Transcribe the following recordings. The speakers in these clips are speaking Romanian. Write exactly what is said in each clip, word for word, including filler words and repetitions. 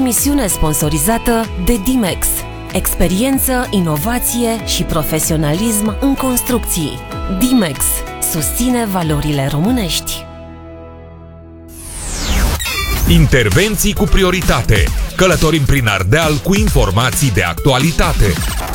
emisiune sponsorizată de Dimex. Experiență, inovație și profesionalism în construcții. Dimex susține valorile românești. Intervenții cu prioritate. Călătorim prin Ardeal cu informații de actualitate.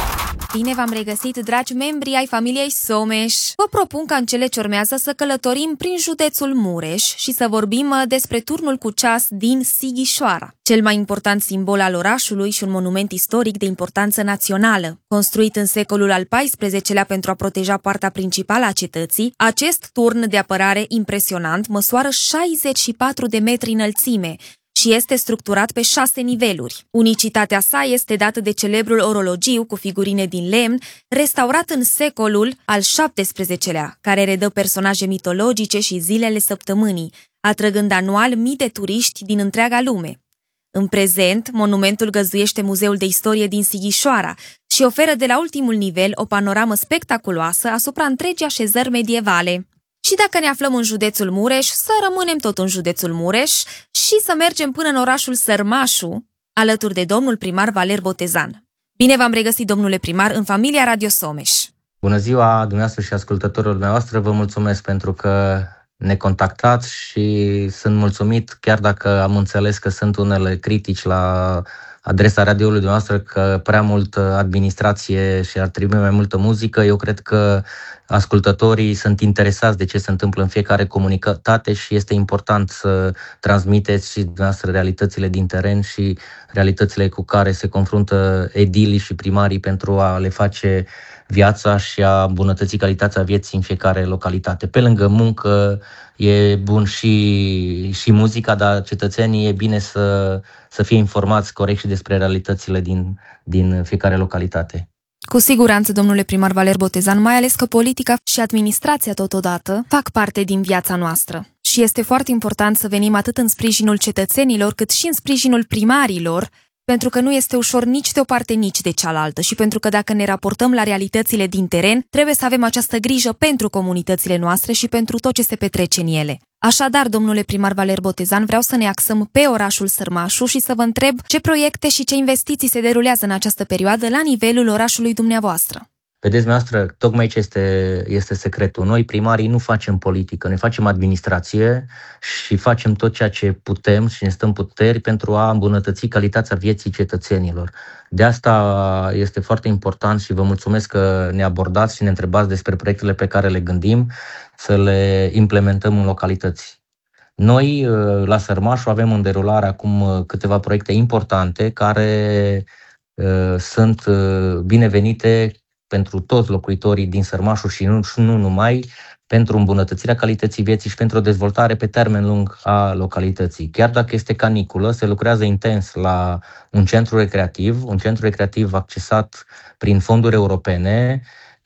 Bine v-am regăsit, dragi membri ai familiei Someș! Vă propun ca în cele ce urmează să călătorim prin județul Mureș și să vorbim despre turnul cu ceas din Sighișoara, cel mai important simbol al orașului și un monument istoric de importanță națională. Construit în secolul al paisprezecelea pentru a proteja partea principală a cetății, acest turn de apărare impresionant măsoară șaizeci și patru de metri înălțime și este structurat pe șase niveluri. Unicitatea sa este dată de celebrul orologiu cu figurine din lemn, restaurat în secolul al șaptesprezecelea, care redă personaje mitologice și zilele săptămânii, atrăgând anual mii de turiști din întreaga lume. În prezent, monumentul găzduiește Muzeul de Istorie din Sighișoara și oferă de la ultimul nivel o panoramă spectaculoasă asupra întregii așezări medievale. Și dacă ne aflăm în județul Mureș, să rămânem tot în județul Mureș și să mergem până în orașul Sărmașu, alături de domnul primar Valer Botezan. Bine v-am regăsit, domnule primar, în familia Radio Someș. Bună ziua dumneavoastră și ascultătorilor dumneavoastră, vă mulțumesc pentru că ne contactați și sunt mulțumit, chiar dacă am înțeles că sunt unele critici la adresa radioului dumneavoastră, că prea mult administrație și ar trebui mai multă muzică. Eu cred că ascultătorii sunt interesați de ce se întâmplă în fiecare comunitate și este important să transmiteți și dumneavoastră realitățile din teren și realitățile cu care se confruntă edilii și primarii pentru a le face viața și a îmbunătăți calitatea vieții în fiecare localitate. Pe lângă muncă e bun și, și muzica, dar cetățenii e bine să, să fie informați corect și despre realitățile din, din fiecare localitate. Cu siguranță, domnule primar Valer Botezan, mai ales că politica și administrația totodată fac parte din viața noastră. Și este foarte important să venim atât în sprijinul cetățenilor, cât și în sprijinul primarilor, pentru că nu este ușor nici de o parte, nici de cealaltă și pentru că dacă ne raportăm la realitățile din teren, trebuie să avem această grijă pentru comunitățile noastre și pentru tot ce se petrece în ele. Așadar, domnule primar Valer Botezan, vreau să ne axăm pe orașul Sărmașu și să vă întreb ce proiecte și ce investiții se derulează în această perioadă la nivelul orașului dumneavoastră. Vedeți, dumneavoastră, tocmai aici este, este secretul. Noi, primarii, nu facem politică, noi facem administrație și facem tot ceea ce putem și ne stăm puteri pentru a îmbunătăți calitatea vieții cetățenilor. De asta este foarte important și vă mulțumesc că ne abordați și ne întrebați despre proiectele pe care le gândim să le implementăm în localități. Noi, la Sărmașu, avem în derulare acum câteva proiecte importante care uh, sunt binevenite pentru toți locuitorii din Sărmașu și nu, și nu numai, pentru îmbunătățirea calității vieții și pentru o dezvoltare pe termen lung a localității. Chiar dacă este caniculă, se lucrează intens la un centru recreativ, un centru recreativ accesat prin fonduri europene,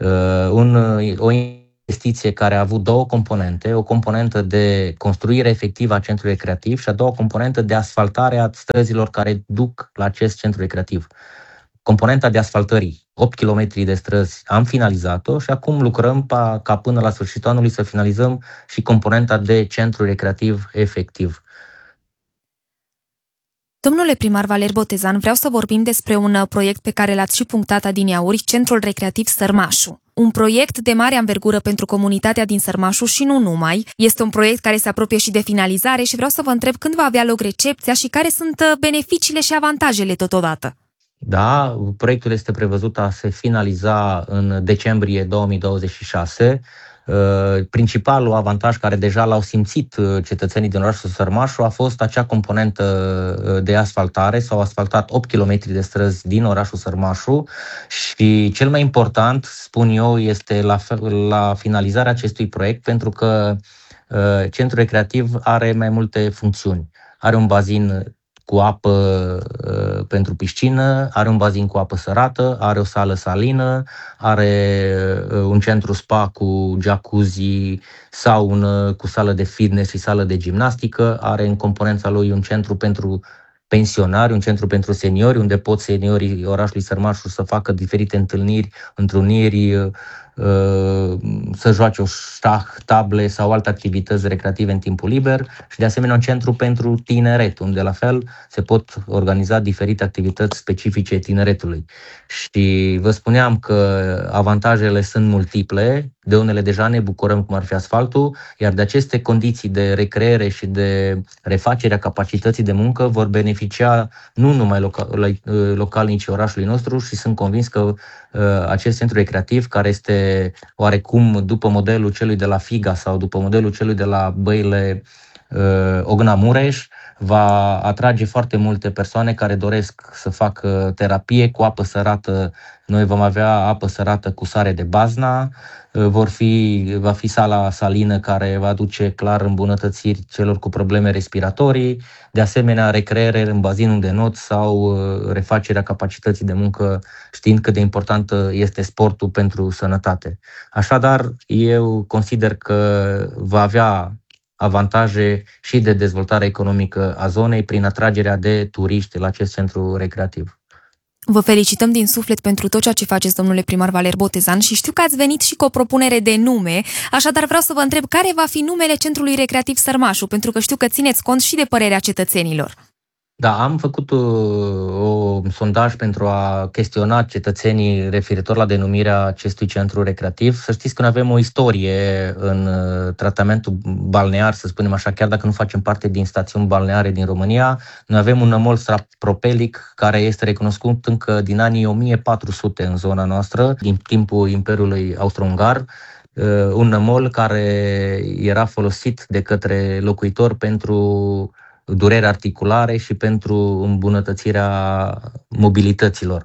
un, o investiție care a avut două componente, o componentă de construire efectivă a centrului recreativ și a doua componentă de asfaltare a străzilor care duc la acest centru recreativ. Componenta de asfaltării, opt kilometri de străzi, am finalizat-o și acum lucrăm pa, ca până la sfârșitul anului să finalizăm și componenta de centru recreativ efectiv. Domnule primar Valer Botezan, vreau să vorbim despre un proiect pe care l-ați și punctat adineauri, Centrul Recreativ Sărmașu. Un proiect de mare anvergură pentru comunitatea din Sărmașu și nu numai. Este un proiect care se apropie și de finalizare și vreau să vă întreb când va avea loc recepția și care sunt beneficiile și avantajele totodată. Da, proiectul este prevăzut a se finaliza în decembrie două mii douăzeci și șase. Principalul avantaj care deja l-au simțit cetățenii din orașul Sărmașu a fost acea componentă de asfaltare. S-au asfaltat opt kilometri de străzi din orașul Sărmașu și cel mai important, spun eu, este la, la finalizarea acestui proiect, pentru că centrul recreativ are mai multe funcțiuni. Are un bazin cu apă uh, pentru piscină, are un bazin cu apă sărată, are o sală salină, are uh, un centru spa cu jacuzzi, saună, cu sală de fitness și sală de gimnastică, are în componența lui un centru pentru pensionari, un centru pentru seniori, unde pot seniorii orașului Sărmașu să facă diferite întâlniri, întruniri, să joace o șah, table sau alte activități recreative în timpul liber și de asemenea un centru pentru tineret, unde la fel se pot organiza diferite activități specifice tineretului. Și vă spuneam că avantajele sunt multiple, de unele deja ne bucurăm cum ar fi asfaltul, iar de aceste condiții de recreere și de refacere a capacității de muncă vor beneficia nu numai local, localnicii orașului nostru și sunt convins că acest centru recreativ, care este oarecum după modelul celui de la Figa sau după modelul celui de la Băile Ogna Mureș, va atrage foarte multe persoane care doresc să facă terapie cu apă sărată. Noi vom avea apă sărată cu sare de bazna, vor fi, va fi sala salină care va aduce clar îmbunătățiri celor cu probleme respiratorii, de asemenea recreere în bazinul de not sau refacerea capacității de muncă, știind cât de importantă este sportul pentru sănătate. Așadar, eu consider că va avea avantaje și de dezvoltare economică a zonei prin atragerea de turiști la acest centru recreativ. Vă felicităm din suflet pentru tot ceea ce faceți, domnule primar Valer Botezan, și știu că ați venit și cu o propunere de nume, așadar vreau să vă întreb care va fi numele Centrului Recreativ Sărmașu, pentru că știu că țineți cont și de părerea cetățenilor. Da, am făcut un sondaj pentru a chestiona cetățenii referitor la denumirea acestui centru recreativ. Să știți că noi avem o istorie în tratamentul balnear, să spunem așa, chiar dacă nu facem parte din stațiuni balneare din România. Noi avem un nămol stratopelic care este recunoscut încă din anii o mie patru sute în zona noastră, din timpul Imperiului Austro-Ungar. Un nămol care era folosit de către locuitori pentru dureri articulare și pentru îmbunătățirea mobilităților.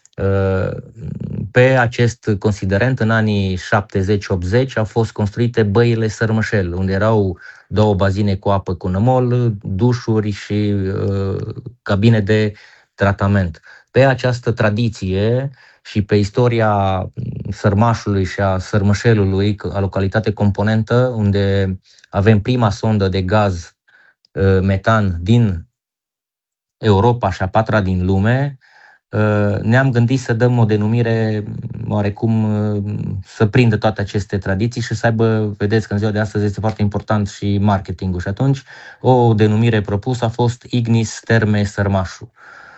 Pe acest considerent, în anii șaptezeci optzeci, au fost construite băile Sărmășel, unde erau două bazine cu apă cu nămol, dușuri și uh, cabine de tratament. Pe această tradiție și pe istoria Sărmașului și a Sărmășelului, a localitate componentă, unde avem prima sondă de gaz metan din Europa și a patra din lume, ne-am gândit să dăm o denumire oarecum să prindă toate aceste tradiții și să aibă, vedeți că în ziua de astăzi este foarte important și marketingul, și atunci o denumire propusă a fost Ignis Terme Sărmașu.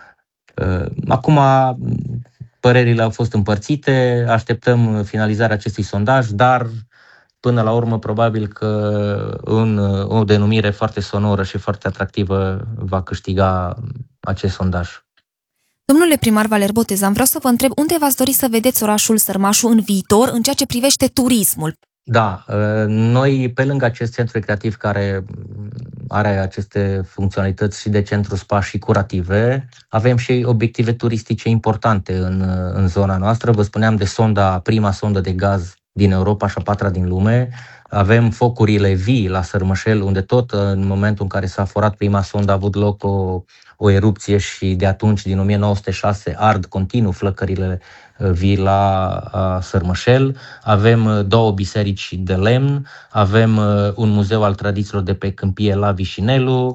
Acum părerile au fost împărțite, așteptăm finalizarea acestui sondaj, dar până la urmă, probabil că în o denumire foarte sonoră și foarte atractivă va câștiga acest sondaj. Domnule primar Valer Botezan, vreau să vă întreb unde v-ați dori să vedeți orașul Sărmașu în viitor în ceea ce privește turismul? Da, noi pe lângă acest centru recreativ care are aceste funcționalități și de centru spa și curative, avem și obiective turistice importante în, în zona noastră. Vă spuneam de sonda, prima sondă de gaz din Europa și a patra din lume. Avem focurile vii la Sărmășel, unde tot în momentul în care s-a forat prima sondă a avut loc o, o erupție și de atunci, din o mie nouă sute șase, ard continuu flăcările vii la Sărmășel. Avem două biserici de lemn, avem un muzeu al tradițiilor de pe câmpie la Vișinelu.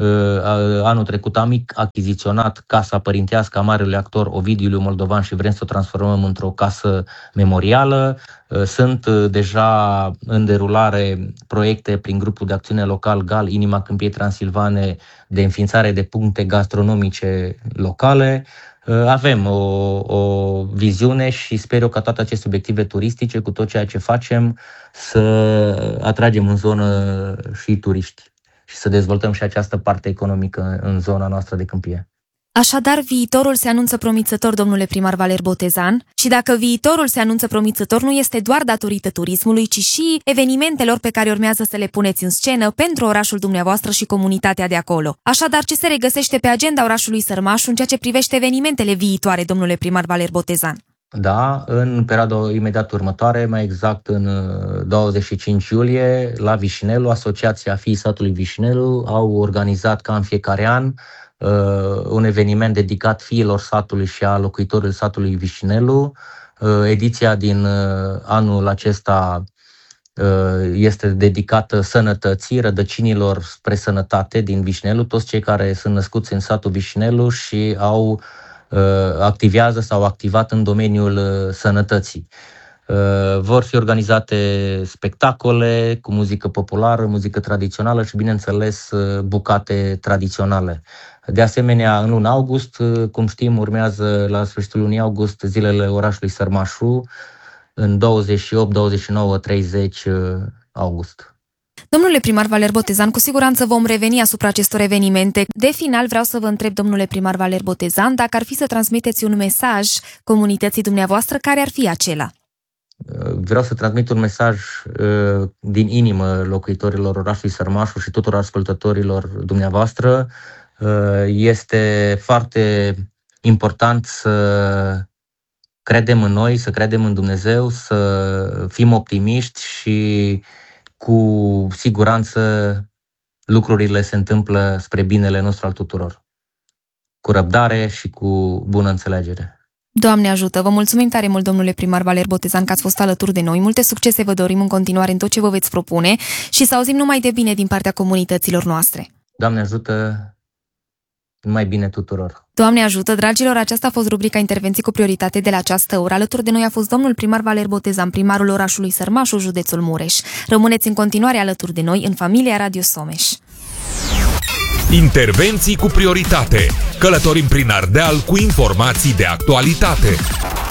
Anul trecut am achiziționat casa părintească a marelui actor Ovidiu Moldovan și vrem să o transformăm într-o casă memorială. Sunt deja în derulare proiecte prin grupul de acțiune local GAL, Inima Câmpiei Transilvane, de înființare de puncte gastronomice locale. Avem o, o viziune și sper eu ca toate aceste obiective turistice, cu tot ceea ce facem, să atragem în zonă și turiști și să dezvoltăm și această parte economică în zona noastră de câmpie. Așadar, viitorul se anunță promițător, domnule primar Valer Botezan, și dacă viitorul se anunță promițător, nu este doar datorită turismului, ci și evenimentelor pe care urmează să le puneți în scenă pentru orașul dumneavoastră și comunitatea de acolo. Așadar, ce se regăsește pe agenda orașului Sărmașu în ceea ce privește evenimentele viitoare, domnule primar Valer Botezan? Da, în perioada imediat următoare, mai exact în douăzeci și cinci iulie, la Vișinelu, Asociația Fiii Satului Vișinelu au organizat ca în fiecare an un eveniment dedicat fiilor satului și a locuitorilor satului Vișinelu. Ediția din anul acesta este dedicată sănătății, rădăcinilor spre sănătate din Vișinelu, toți cei care sunt născuți în satul Vișinelu și au activează sau au activat în domeniul sănătății. Vor fi organizate spectacole cu muzică populară, muzică tradițională și, bineînțeles, bucate tradiționale. De asemenea, în luna august, cum știm, urmează la sfârșitul lunii august zilele orașului Sărmașu, în douăzeci și opt, douăzeci și nouă, treizeci august. Domnule primar Valer Botezan, cu siguranță vom reveni asupra acestor evenimente. De final vreau să vă întreb, domnule primar Valer Botezan, dacă ar fi să transmiteți un mesaj comunității dumneavoastră, care ar fi acela? Vreau să transmit un mesaj uh, din inimă locuitorilor orașului Sărmașu și tuturor ascultătorilor dumneavoastră. Uh, este foarte important să credem în noi, să credem în Dumnezeu, să fim optimiști și cu siguranță lucrurile se întâmplă spre binele nostru al tuturor. Cu răbdare și cu bună înțelegere. Doamne ajută! Vă mulțumim tare mult, domnule primar Valer Botezan, că ați fost alături de noi. Multe succese vă dorim în continuare în tot ce vă veți propune și să auzim numai de bine din partea comunităților noastre. Doamne ajută! Numai bine tuturor! Doamne ajută, dragilor! Aceasta a fost rubrica Intervenții cu prioritate de la această oră. Alături de noi a fost domnul primar Valer Botezan, primarul orașului Sărmașu, județul Mureș. Rămâneți în continuare alături de noi în familia Radio Someș. Intervenții cu prioritate. Călătorim prin Ardeal cu informații de actualitate.